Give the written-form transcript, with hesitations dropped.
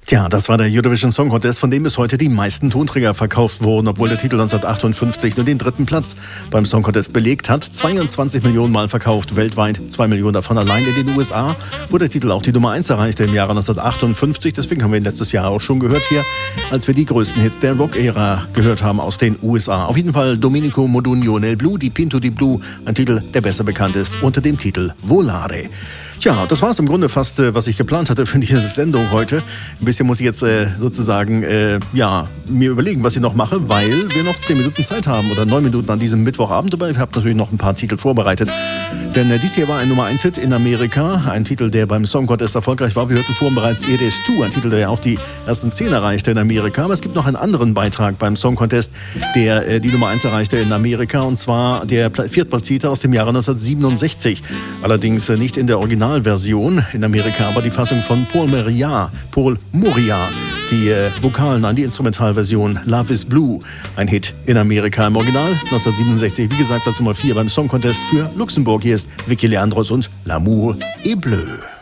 Tja, das war der Eurovision Song Contest, von dem bis heute die meisten Tonträger verkauft wurden, obwohl der Titel 1958 nur den 3. Platz beim Song Contest belegt hat. 22 Millionen Mal verkauft weltweit, 2 Millionen davon allein in den USA, wo der Titel auch die Nummer 1 erreichte im Jahre 1958. Deswegen haben wir ihn letztes Jahr auch schon gehört hier, als wir die größten Hits der Rock-Ära gehört haben aus den USA. Auf jeden Fall Domenico Modugno nel Blu, di Pinto di Blu, ein Titel, der besser bekannt ist unter dem Titel Volare. Tja, das war es im Grunde fast, was ich geplant hatte für diese Sendung heute. Ein bisschen muss ich jetzt sozusagen mir überlegen, was ich noch mache, weil wir noch 10 Minuten Zeit haben oder 9 Minuten an diesem Mittwochabend. Aber ich habe natürlich noch ein paar Titel vorbereitet. Denn dies hier war ein Nummer 1 Hit in Amerika. Ein Titel, der beim Song Contest erfolgreich war. Wir hörten vorhin bereits Eres Tu, ein Titel, der ja auch die ersten 10 erreichte in Amerika. Aber es gibt noch einen anderen Beitrag beim Song Contest, der die Nummer 1 erreichte in Amerika. Und zwar der Viertplatzierte aus dem Jahre 1967. Allerdings nicht in der Originalversion in Amerika, aber die Fassung von Paul Moria. Die Vokalen an die Instrumentalversion Love is Blue. Ein Hit in Amerika im Original 1967. Wie gesagt, Platz Nummer 4 beim Song Contest für Luxemburg. Hier ist Vicky Leandros und L'amour est bleu.